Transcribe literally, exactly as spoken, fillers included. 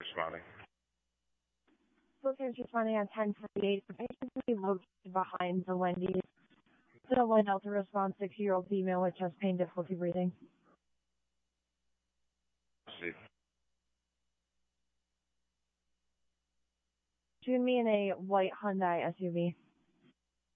responding. Bookers responding on ten forty-eight. The patient will be located behind the Wendy's. The one Delta response, six-year-old female with chest pain, difficulty breathing. See. She would be in a white Hyundai S U V.